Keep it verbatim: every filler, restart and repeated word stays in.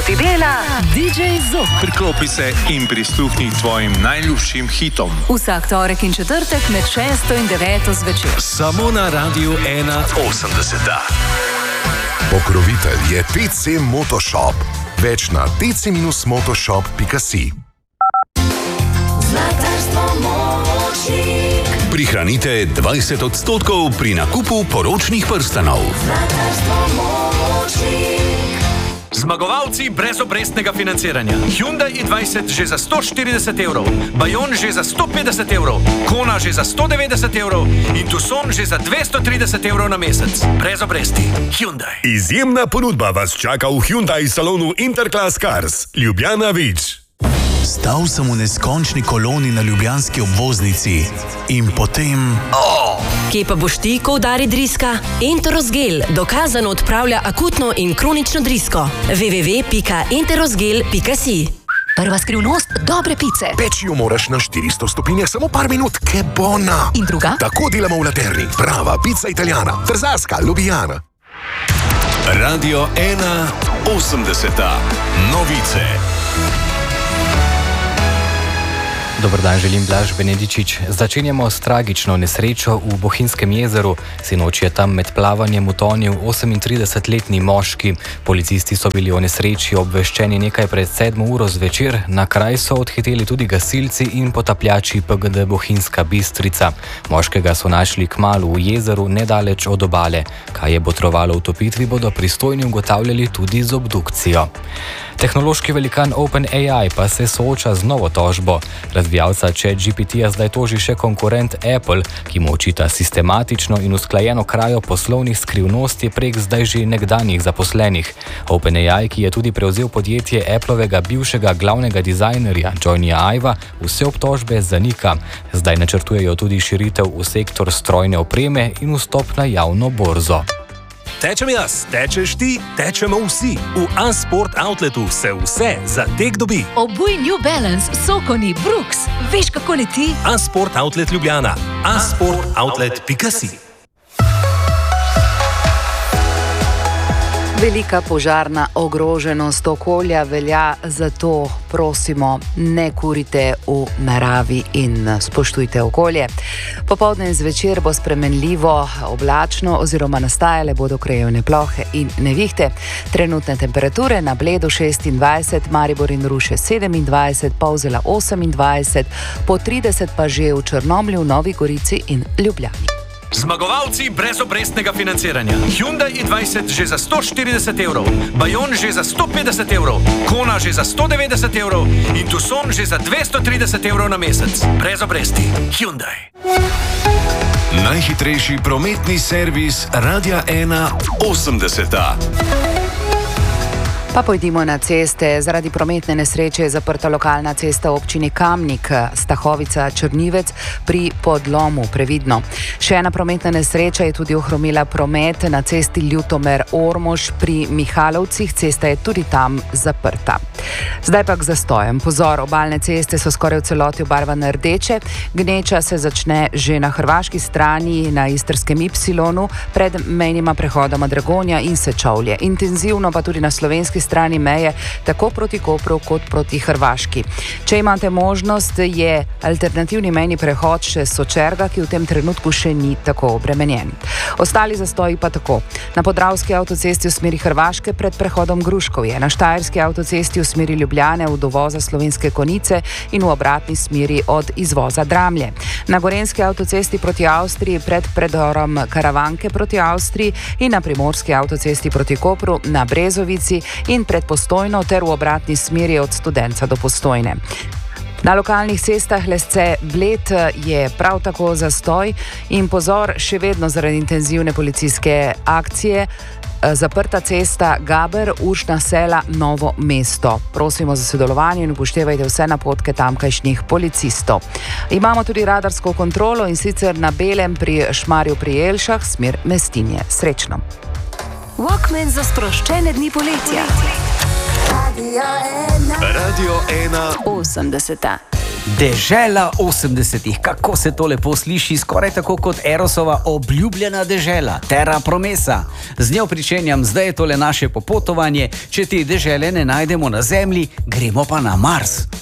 ti dela D J Zook. Priklopi se in prisluhni tvojim najljubšim hitom. Vsak torek in četrtek med šesto in deveto zvečer. Samo na Radiu ena osemdeset. Pokrovitelj je T C Motoshop. Več na t c dash motoshop pika si. Prihranite dvajset odstotkov pri nakupu poročnih prstanov. Zmagovalci brezobrestnega financiranja. Hyundai i dvajset že za sto štirideset evrov, Bayon že za sto petdeset evrov, Kona že za sto devetdeset evrov in Tucson že za dvesto trideset evrov na mesec. Brez obresti. Hyundai. Izjemna ponudba vas čaka v Hyundai salonu Interclass Cars. Ljubljana Vič. Stal sem v neskončni koloni na ljubljanski obvoznici in potem... Oh! Kje pa boš ti, ko udari driska? Enterosgel dokazano odpravlja akutno in kronično drisko. w w w pika enterosgel pika si. Prva skrivnost dobre pice. Peči jo moraš na štiristo stopinjah samo par minut, ke bona. In druga? Tako delamo v Laterni. Prava pica italijana. Trzaska, Ljubljana. Radio ena osemdeset. Novice. Dobar dan, želim Blaž Benedičič. Začenjamo s tragično nesrečo v Bohinjskem jezeru. Sinoč je tam med plavanjem utonil osemintridesetletni moški. Policisti so bili o nesreči obveščeni nekaj pred sedmo uro zvečer. Na kraj so odhiteli tudi gasilci in potapljači P G D Bohinjska Bistrica. Moškega so našli kmalu v jezeru nedaleč od obale. Kaj je botrovalo utopitvi, bodo pristojni ugotavljali tudi z obdukcijo. Tehnološki velikan OpenAI pa se sooča z novo tožbo. Razvijalca ChatGPT-ja zdaj toži še konkurent Apple, ki mu očita sistematično in usklajeno krajo poslovnih skrivnosti prek zdaj že nekdanjih zaposlenih. OpenAI, ki je tudi prevzel podjetje Applovega bivšega glavnega dizajnerja Johnnyja Iva, vse obtožbe zanika. Zdaj načrtujejo tudi širitev v sektor strojne opreme in vstop na javno borzo. Tečem jaz, tečeš ti, tečemo vsi. V A-Sport Outletu se vse za tek dobi. Obuj New Balance, Sokoni, Brooks. Veš, kako leti? A-Sport Outlet Ljubljana. a sport outlet pika si. Velika požarna ogroženost okolja velja, zato prosimo, ne kurite v naravi in spoštujte okolje. Popoldne in zvečer bo spremenljivo oblačno oziroma nastajale bodo krajevne plohe in nevihte. Trenutne temperature na Bledu šestindvajset, Maribor in Ruše sedemindvajset, Polzela osemindvajset, po trideset pa že v Črnomlju, Novi Gorici in Ljubljani. Zmagovalci brezobrestnega financiranja. Hyundai i dvajset že za sto štirideset evrov, Bayon že za sto petdeset evrov, Kona že za sto devetdeset evrov in Tucson že za dvesto trideset evrov na mesec. Brez obresti. Hyundai. Najhitrejši prometni servis Radia ena osemdeset. Pa pojdimo na ceste. Zaradi prometne nesreče je zaprta lokalna cesta v občini Kamnik, Stahovica Črnivec pri podlomu, previdno. Še ena prometna nesreča je tudi ohromila promet na cesti Ljutomer-Ormož pri Mihalovcih. Cesta je tudi tam zaprta. Zdaj pa k zastojem. Pozor, obalne ceste so skoraj v celoti obarvane rdeče. Gneča se začne že na hrvaški strani na istrskem Y pred mejnima prehodoma Dragonja in Sečovlje. Intenzivno pa tudi na slovenski strani meje, tako proti Kopru kot proti Hrvaški. Če imate možnost, je alternativni mejni prehod še Sočerga, ki v tem trenutku še ni tako obremenjen. Ostali zastoji pa tako. Na Podravski avtocesti v smeri Hrvaške pred prehodom Gruškovje, na Štajerski avtocesti v smeri Ljubljane od uvoza Slovenske Konice in v obratni smeri od izvoza Dramlje. Na Gorenjski avtocesti proti Avstriji pred predorom Karavanke proti Avstriji in na Primorski avtocesti proti Kopru na Brezovici in pred Postojno ter v obratni smeri od Studenca do Postojne. Na lokalnih cestah Lesce Bled je prav tako zastoj in pozor, še vedno zaradi intenzivne policijske akcije zaprta cesta Gaber, Uršna Sela, Novo mesto. Prosimo za sodelovanje in upoštevajte vse napotke tamkajšnjih policistov. Imamo tudi radarsko kontrolo in sicer na Belem pri Šmarju pri Jelšah, smer Mestinje. Srečno! Walkman za sproščene dni poletja. Radio ena osemdeset. Dežela osemdesetih, kako se to lepo sliši, skoraj tako kot Erosova obljubljena dežela, Terra Promesa. Z njo pričenjam, zdaj je tole naše popotovanje, če te dežele ne najdemo na Zemlji, gremo pa na Mars.